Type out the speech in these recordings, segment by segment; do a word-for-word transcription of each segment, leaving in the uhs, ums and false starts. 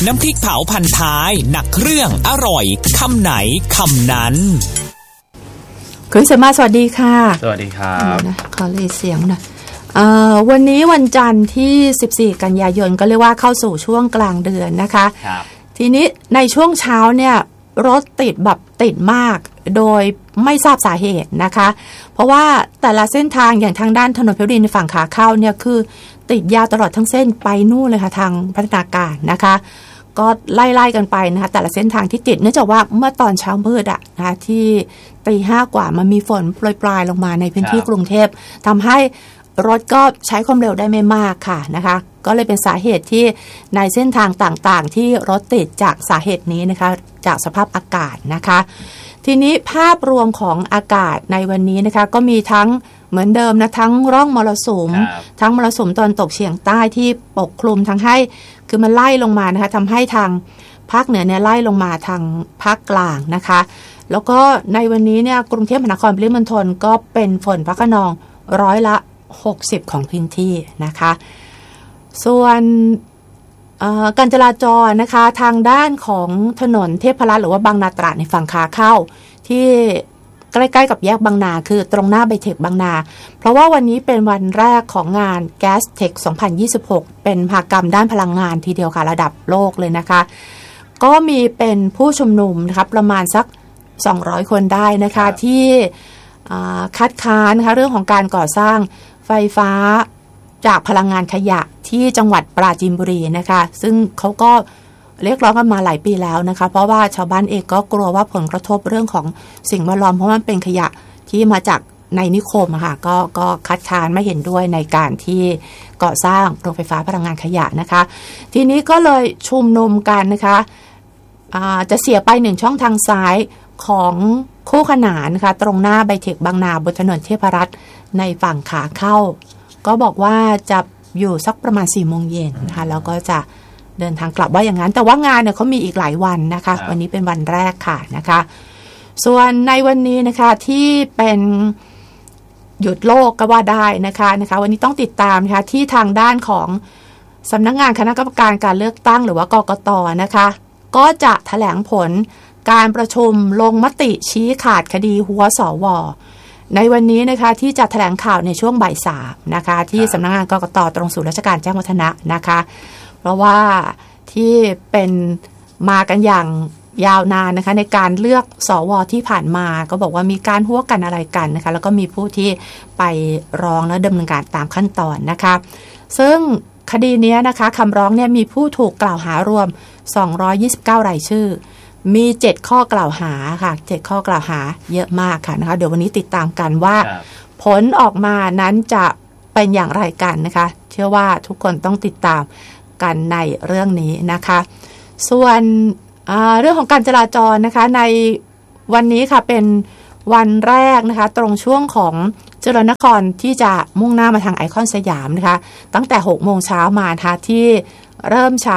น้ำพริกเผาพันท้ายหนักเครื่องอร่อยคำไหนคำนั้นคุณสมาสวัสดีค่ะสวัสดีครับนะขอเลยเสียงหน่อยวันนี้วันจันทร์ที่สิบสี่กันยายนก็เรียกว่าเข้าสู่ช่วงกลางเดือนนะคะครับทีนี้ในช่วงเช้าเนี่ยรถติดแบบติดมากโดยไม่ทราบสาเหตุนะคะเพราะว่าแต่ละเส้นทางอย่างทางด้านถนนเพชรบุรีในฝั่งขาเข้าเนี่ยคือติดยาวตลอดทั้งเส้นไปนู่นเลยค่ะทางพัฒนาการนะคะก็ไล่ๆกันไปนะคะแต่ละเส้นทางที่ติดเนื่องจากว่าเมื่อตอนเช้ามืดอะนะคะที่ตีห้ากว่ามันมีฝนโปรยๆลงมาในพื้นที่กรุงเทพทำให้รถก็ใช้ความเร็วได้ไม่มากค่ะนะคะก็เลยเป็นสาเหตุที่ในเส้นทางต่างๆที่รถติดจากสาเหตุนี้นะคะจากสภาพอากาศนะคะทีนี้ภาพรวมของอากาศในวันนี้นะคะก็มีทั้งเหมือนเดิมนะทั้งร่องมรสุมทั้งมรสุมตะวันตกเฉียงใต้ที่ปกคลุมทั้งให้คือมันไล่ลงมานะคะทำให้ทางภาคเหนือเนี่ยไล่ลงมาทางภาคกลางนะคะแล้วก็ในวันนี้เนี่ยกรุงเทพมหานครปริมณฑลก็เป็นฝนฟ้าคะนองร้อยละหกสิบของพื้นที่นะคะส่วนการจราจรนะคะทางด้านของถนนเทพรัตน์หรือว่าบางนาตราดในฝั่งขาเข้าที่ใกล้ๆกับแยกบางนาคือตรงหน้าไบเทคบางนาเพราะว่าวันนี้เป็นวันแรกของงาน Gas Tech สองพันยี่สิบหกเป็นมหกรรมด้านพลังงานทีเดียวค่ะระดับโลกเลยนะคะก็มีเป็นผู้ชุมนุมนะคะประมาณสักสองร้อยคนได้นะคะที่คัดค้านนะคะเรื่องของการก่อสร้างไฟฟ้าจากพลังงานขยะที่จังหวัดปราจีนบุรีนะคะซึ่งเขาก็เรียกร้องกันมาหลายปีแล้วนะคะเพราะว่าชาวบ้านเองก็กลัวว่าผลกระทบเรื่องของสิ่งแวดล้อมเพราะมันเป็นขยะที่มาจากในนิคมอะค่ะก็ก็คัดค้านไม่เห็นด้วยในการที่ก่อสร้างโรงไฟฟ้าพลังงานขยะนะคะทีนี้ก็เลยชุมนุมกันนะคะจะเสียไปหนึ่งช่องทางซ้ายของคู่ขนานนะคะตรงหน้าไบเทคบางนาบนถนนเทพรัตน์ในฝั่งขาเข้าก็บอกว่าจะอยู่สักประมาณสี่โมงเย็นนะคะแล้วก็จะเดินทางกลับว่าอย่างนั้นแต่ว่างานเนี่ยเขามีอีกหลายวันนะคะวันนี้เป็นวันแรกค่ะนะคะส่วนในวันนี้นะคะที่เป็นหยุดโลกก็ว่าได้นะคะนะคะวันนี้ต้องติดตามนะคะที่ทางด้านของสำนักงานคณะกรรมการการเลือกตั้งหรือว่ากกต.นะคะก็จะแถลงผลการประชุมลงมติชี้ขาดคดีหัวสว.ในวันนี้นะคะที่จะแถลงข่าวในช่วงบ่ายสามนะคะที่สำนักงานกกต.ตรงศูนย์ราชการแจ้งวัฒนะนะคะเพราะว่าที่เป็นมากันอย่างยาวนานนะคะในการเลือกสว.ที่ผ่านมาก็บอกว่ามีการหัวกันอะไรกันนะคะแล้วก็มีผู้ที่ไปร้องและดำเนินการตามขั้นตอนนะคะซึ่งคดีนี้นะคะคำร้องเนี่ยมีผู้ถูกกล่าวหารวมสองร้อยยี่สิบเก้ารายชื่อมีเจ็ดข้อกล่าวหาค่ะเจ็ดข้อกล่าวหาเยอะมากค่ะนะคะเดี๋ยววันนี้ติดตามกันว่าผลออกมานั้นจะเป็นอย่างไรกันนะคะเชื่อว่าทุกคนต้องติดตามกันในเรื่องนี้นะคะส่วนเรื่องของการจราจรนะคะในวันนี้ค่ะเป็นวันแรกนะคะตรงช่วงของเจริญนครที่จะมุ่งหน้ามาทางไอคอนสยามนะคะตั้งแต่หกโมงเช้ามานะคะที่เริ่มใช้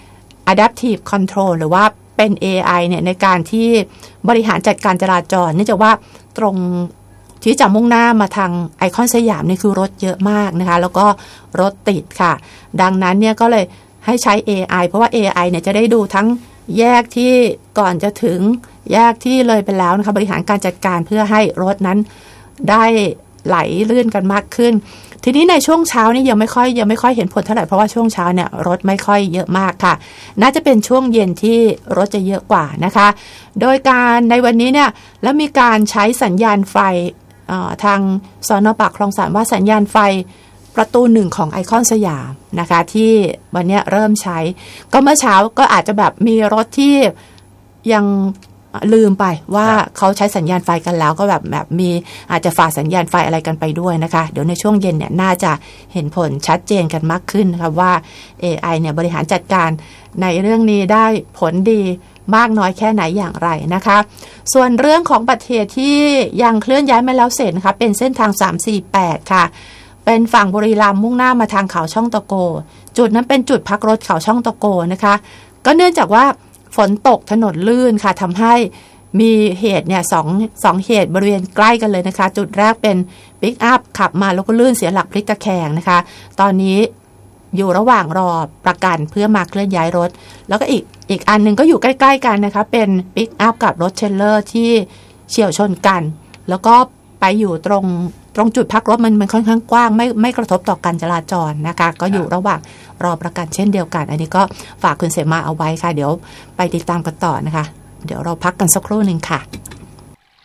Adaptive Control หรือว่าเป็น เอ ไอ เนี่ยในการที่บริหารจัดการจราจรเนื่องจากว่าตรงที่จะมุ่งหน้ามาทางไอคอนสยามนี่คือรถเยอะมากนะคะแล้วก็รถติดค่ะดังนั้นเนี่ยก็เลยให้ใช้ เอ ไอ เพราะว่า เอ ไอ เนี่ยจะได้ดูทั้งแยกที่ก่อนจะถึงแยกที่เลยไปแล้วนะคะบริหารการจัดการเพื่อให้รถนั้นได้ไหลลื่นกันมากขึ้นทีนี้ในช่วงเช้านี่ยังไม่ค่อยยังไม่ค่อยเห็นผลเท่าไหร่เพราะว่าช่วงเช้าเนี่ยรถไม่ค่อยเยอะมากค่ะน่าจะเป็นช่วงเย็นที่รถจะเยอะกว่านะคะโดยการในวันนี้เนี่ยแล้วมีการใช้สัญญาณไฟทางสน.ปากคลองสานว่าสัญญาณไฟประตูหนึ่งของไอคอนสยามนะคะที่วันนี้เริ่มใช้ก็เมื่อเช้าก็อาจจะแบบมีรถที่ยังลืมไปว่าเขาใช้สัญญาณไฟกันแล้วก็แบบแบบมีอาจจะฝ่าสัญญาณไฟอะไรกันไปด้วยนะคะเดี๋ยวในช่วงเย็นเนี่ยน่าจะเห็นผลชัดเจนกันมากขึ้นนะคะว่า เอ ไอ เนี่ยบริหารจัดการในเรื่องนี้ได้ผลดีมากน้อยแค่ไหนอย่างไรนะคะส่วนเรื่องของอุบัติเหตุที่ยังเคลื่อนย้ายไม่แล้วเสร็จนะคะเป็นเส้นทางสามสี่แปดค่ะเป็นฝั่งบุรีรัมย์มุ่งหน้ามาทางเขาช่องตะโกจุดนั้นเป็นจุดพักรถเขาช่องตะโกนะคะก็เนื่องจากว่าฝนตกถนนลื่นค่ะทำให้มีเหตุเนี่ยสองสองเหตุบริเวณใกล้กันเลยนะคะจุดแรกเป็นปิกอัพขับมาแล้วก็ลื่นเสียหลักพลิกตะแคงนะคะตอนนี้อยู่ระหว่างรอประกันเพื่อมาเคลื่อนย้ายรถแล้วก็อีกอีกอันหนึ่งก็อยู่ใกล้ๆกันนะคะเป็นปิกอัพกับรถเทรลเลอร์ที่เฉี่ยวชนกันแล้วก็ไปอยู่ตรงตรงจุดพักรถมันมันค่อนข้างกว้างไม่ไม่กระทบต่อการจราจรนะคะก็อยู่ระหว่างรอประกันเช่นเดียวกันอันนี้ก็ฝากคุณเสมาเอาไว้ค่ะเดี๋ยวไปติดตามกันต่อนะคะเดี๋ยวเราพักกันสักครู่หนึ่งค่ะ